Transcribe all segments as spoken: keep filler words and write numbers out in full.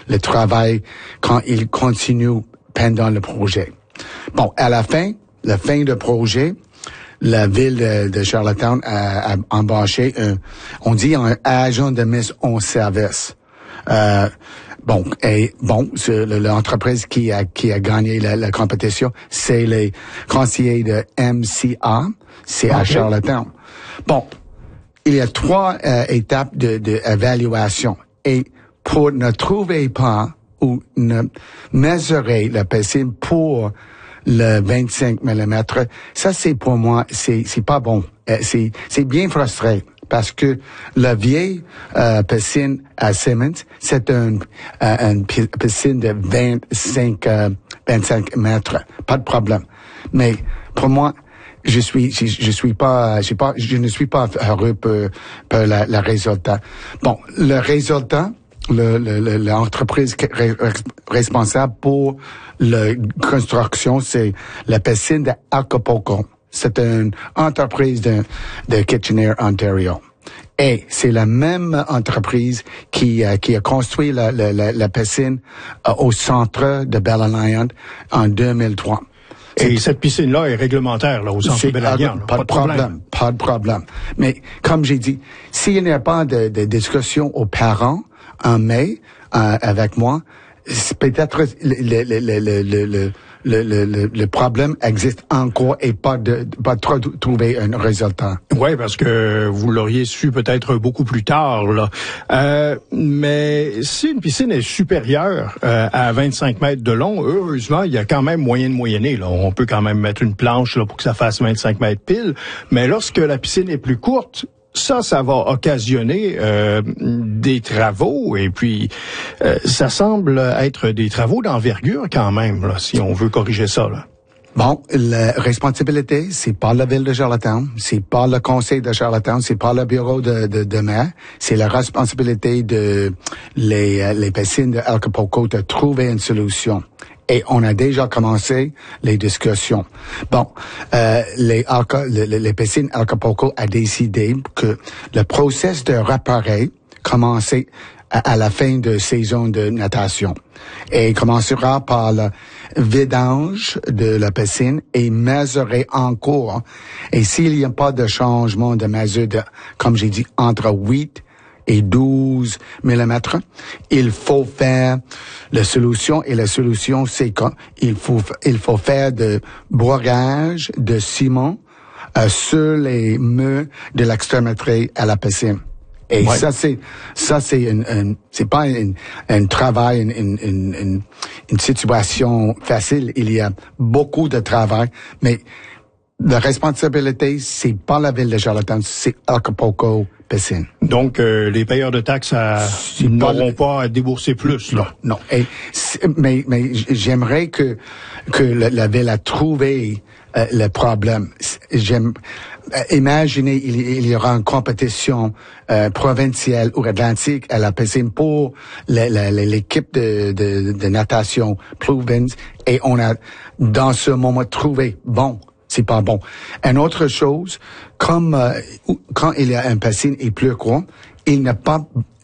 le travail quand ils continuent pendant le projet. Bon, à la fin, la fin du projet, la ville de, de Charlottetown a, a embauché un, on dit un agent de mise en service. Euh, bon, et bon, c'est l'entreprise qui a qui a gagné la, la compétition, c'est les conseillers de M C A, c'est à okay. Charlottetown. Bon, il y a trois euh, étapes de d'évaluation et pour ne trouver pas ou ne mesurer la piscine pour le vingt-cinq millimètres, ça c'est pour moi, c'est c'est pas bon. C'est c'est bien frustré parce que la vieille euh, piscine à Simmons, c'est une, euh, une piscine de vingt-cinq, euh, vingt-cinq mètres, pas de problème. Mais pour moi, je suis je, je suis pas je, pas je ne suis pas heureux pour, pour la, le résultat. Bon, le résultat. Le, le, l'entreprise responsable pour la construction, c'est la piscine d'Acapulco. C'est une entreprise de, de Kitchener, Ontario. Et c'est la même entreprise qui, uh, qui a construit la, la, la, la piscine uh, au centre de Bell Island en deux mille trois. Et c'est, cette piscine-là est réglementaire, là, au centre de Bell Island. Pas, pas de problème, problème, pas de problème. Mais, comme j'ai dit, s'il n'y a pas de, de discussion aux parents, en mai, euh, avec moi, peut-être le, le, le, le, le, le, le, le, le problème existe encore et pas de pas trop trouver un résultat. Oui, parce que vous l'auriez su peut-être beaucoup plus tard, là. Euh, mais si une piscine est supérieure euh, à vingt-cinq mètres de long, heureusement, il y a quand même moyen de moyenner, là. On peut quand même mettre une planche là, pour que ça fasse vingt-cinq mètres pile. Mais lorsque la piscine est plus courte, ça, ça va occasionner euh, des travaux et puis euh, ça semble être des travaux d'envergure quand même, là, si on veut corriger ça, là. Bon, la responsabilité, c'est pas la ville de Charlottetown, c'est pas le conseil de Charlottetown, c'est pas le bureau de, de, de maire, c'est la responsabilité de les, les piscines de Acapulco de trouver une solution. Et on a déjà commencé les discussions. Bon, euh, les, les, les piscines Acapulco a décidé que le processus de réparer commençait à, à la fin de saison de natation. Et commencera par le vidange de la piscine et mesurer encore. Et s'il n'y a pas de changement de mesure de, comme j'ai dit, entre huit et douze millimètres, il faut faire la solution, et la solution, c'est qu'il faut, il faut faire de broyage de ciment euh, sur les murs de l'extrémité à la piscine. Et ouais. ça, c'est, ça, c'est une, une c'est pas un, un travail, une, une, une, une situation facile. Il y a beaucoup de travail, mais la responsabilité, c'est pas la ville de Charlottetown, c'est Acapulco Piscine. Donc, euh, les payeurs de taxes n'auront pas, pas à débourser plus, là. Non, non. Et, mais, mais j'aimerais que, que la, la ville a trouvé euh, le problème. J'aime, euh, imaginez, il, il y aura une compétition euh, provinciale ou atlantique à la piscine pour la, la, l'équipe de, de, de natation Province, et on a, dans ce moment, trouvé, bon, c'est pas bon. Une autre chose, comme euh, quand il y a un piscine et plus grand, il n'y a pas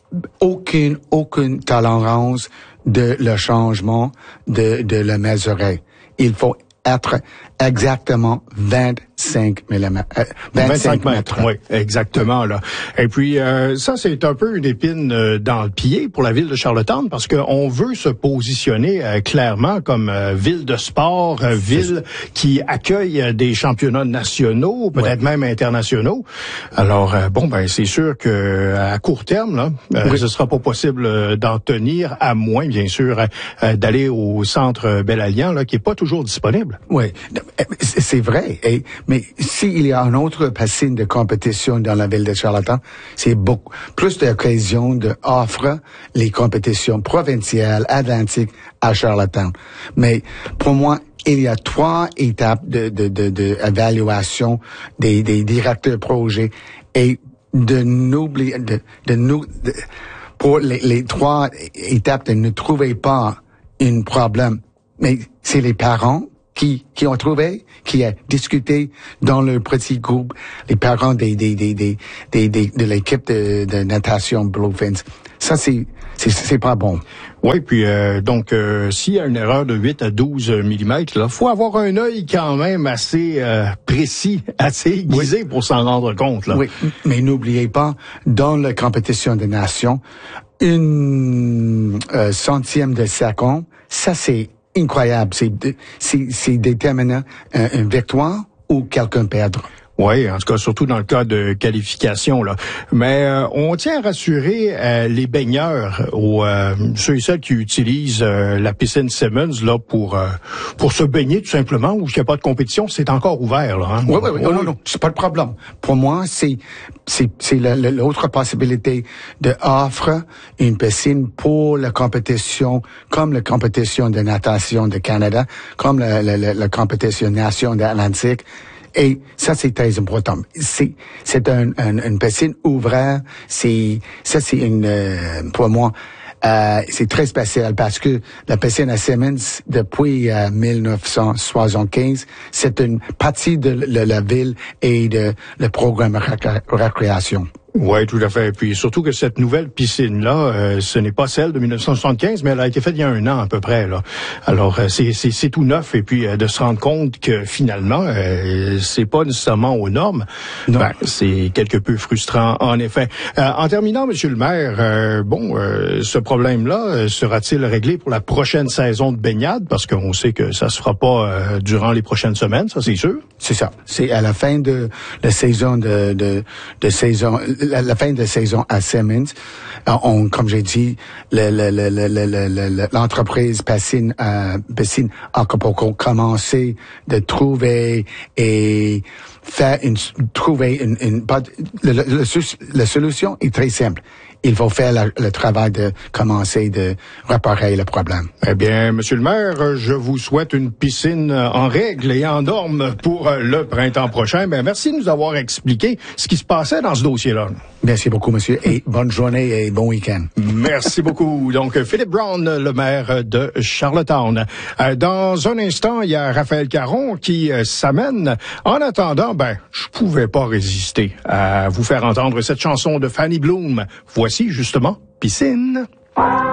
aucune aucune tolérance de le changement de de le mesurer. Il faut être exactement vingt-cinq millimètres. Euh, vingt-cinq mètres, oui, exactement, là. Et puis, euh, ça, c'est un peu une épine euh, dans le pied pour la ville de Charlottetown, parce qu'on veut se positionner euh, clairement comme euh, ville de sport, euh, ville qui accueille euh, des championnats nationaux, peut-être ouais. même internationaux. Alors, euh, bon, ben, c'est sûr que à court terme, là, euh, oui. ce sera pas possible euh, d'en tenir, à moins, bien sûr, euh, d'aller au centre Bell Island, là, qui est pas toujours disponible. Oui, c'est vrai. Et, mais s'il y a un autre piscine de compétition dans la ville de Charlottetown, c'est beaucoup plus d'occasions d'offrir les compétitions provinciales, atlantiques à Charlottetown. Mais pour moi, il y a trois étapes de, de, de, de évaluation des, des directeurs projets, et de n'oublier, de, de nous, de, pour les, les trois étapes de ne trouver pas un problème. Mais c'est les parents, qui, qui ont trouvé, qui a discuté dans le petit groupe, les parents des, des, des, des, des, des de l'équipe de, de natation Bluefins. Ça, c'est, c'est, c'est pas bon. Oui, puis euh, donc euh, s'il y a une erreur de huit à douze millimètres, là, faut avoir un œil quand même assez euh, précis, assez aiguisé oui. pour s'en rendre compte. Là. Oui, mais n'oubliez pas, dans la compétition de nations, une euh, centième de seconde, ça c'est incroyable, c'est c'est, c'est déterminant euh, une victoire ou quelqu'un perdre. Oui, en tout cas, surtout dans le cas de qualification, là. Mais euh, on tient à rassurer euh, les baigneurs, aux, euh, ceux et celles qui utilisent euh, la piscine Simmons là pour euh, pour se baigner tout simplement, où il n'y a pas de compétition, c'est encore ouvert, là. Hein? Oui, oui, oui, non, non, non, c'est pas de problème. Pour moi, c'est c'est c'est la, la, l'autre possibilité de offrir une piscine pour la compétition, comme la compétition de natation de Canada, comme la, la, la, la compétition nation de l'Atlantique. Et ça, c'est très important. C'est, c'est un, un, une piscine ouverte. C'est, ça, c'est une, euh, pour moi, euh, c'est très spécial parce que la piscine à Simmons, depuis euh, dix-neuf cent soixante-quinze, c'est une partie de la, la ville et de le programme récré- récréation. Oui, tout à fait. Puis surtout que cette nouvelle piscine-là, euh, ce n'est pas celle de dix-neuf cent soixante-quinze, mais elle a été faite il y a un an à peu près. Là. Alors, euh, c'est, c'est, c'est tout neuf. Et puis, euh, de se rendre compte que finalement, euh, c'est pas nécessairement aux normes, ben, c'est quelque peu frustrant, en effet. Euh, en terminant, Monsieur le maire, euh, bon, euh, ce problème-là euh, sera-t-il réglé pour la prochaine saison de baignade? Parce qu'on sait que ça se fera pas euh, durant les prochaines semaines, ça c'est sûr. C'est ça. C'est à la fin de la saison de, de, de saison... La, la fin de saison à Simmons, on, comme j'ai dit, le, le, le, le, le, le, l'entreprise Piscine, euh, Piscine Acapulco commencé de trouver et faire une, trouver une, une pas, le, le, le, la solution est très simple. Il faut faire la, le travail de commencer de réparer le problème. Eh bien, Monsieur le maire, je vous souhaite une piscine en règle et en norme pour le printemps prochain. Ben, merci de nous avoir expliqué ce qui se passait dans ce dossier-là. Merci beaucoup, monsieur, et bonne journée et bon week-end. Merci beaucoup. Donc, Philippe Brown, le maire de Charlottetown. Dans un instant, il y a Raphaël Caron qui s'amène. En attendant, ben, je pouvais pas résister à vous faire entendre cette chanson de Fanny Bloom. Voici justement Piscine.